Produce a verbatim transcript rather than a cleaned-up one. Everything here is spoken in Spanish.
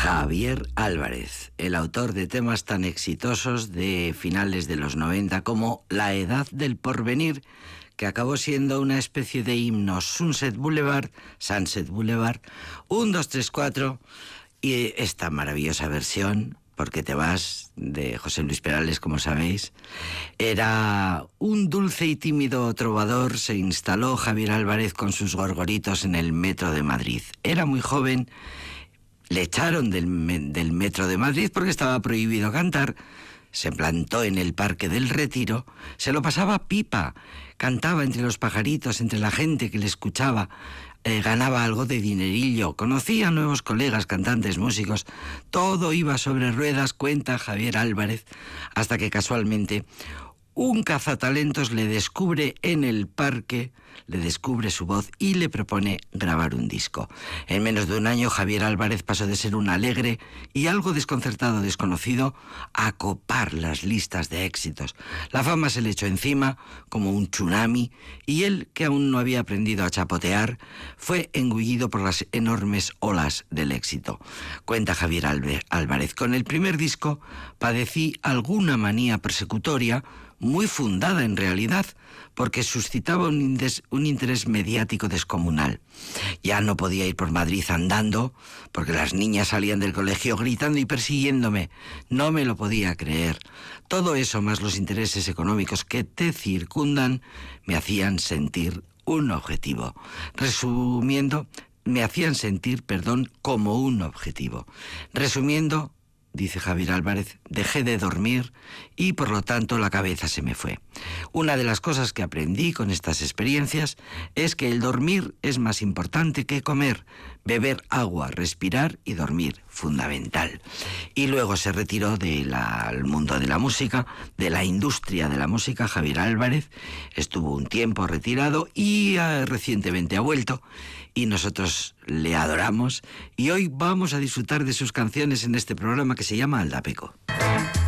Javier Álvarez, el autor de temas tan exitosos de finales de los noventa como La Edad del Porvenir, que acabó siendo una especie de himno. Sunset Boulevard, Sunset Boulevard, un, dos, tres, cuatro, y esta maravillosa versión, Porque te vas, de José Luis Perales, como sabéis. Era un dulce y tímido trovador. Se instaló Javier Álvarez con sus gorgoritos en el metro de Madrid. Era muy joven, le echaron del, del metro de Madrid porque estaba prohibido cantar. Se plantó en el Parque del Retiro, se lo pasaba pipa, cantaba entre los pajaritos, entre la gente que le escuchaba, eh, ganaba algo de dinerillo, conocía nuevos colegas, cantantes, músicos, todo iba sobre ruedas, cuenta Javier Álvarez, hasta que casualmente un cazatalentos le descubre en el parque, le descubre su voz y le propone grabar un disco. En menos de un año, Javier Álvarez pasó de ser un alegre y algo desconcertado desconocido a copar las listas de éxitos. La fama se le echó encima como un tsunami y él, que aún no había aprendido a chapotear, fue engullido por las enormes olas del éxito. Cuenta Javier Álvarez: con el primer disco padecí alguna manía persecutoria, muy fundada en realidad, porque suscitaba un, indes, un interés mediático descomunal. Ya no podía ir por Madrid andando, porque las niñas salían del colegio gritando y persiguiéndome. No me lo podía creer. Todo eso, más los intereses económicos que te circundan, me hacían sentir un objetivo. Resumiendo, me hacían sentir, perdón, como un objetivo. Resumiendo, dice Javier Álvarez, dejé de dormir y por lo tanto la cabeza se me fue. Una de las cosas que aprendí con estas experiencias es que el dormir es más importante que comer. Beber agua, respirar y dormir, fundamental. Y luego se retiró del mundo de la música, de la industria de la música. Javier Álvarez estuvo un tiempo retirado y uh, recientemente ha vuelto. Y nosotros le adoramos y hoy vamos a disfrutar de sus canciones en este programa que se llama Aldapeco.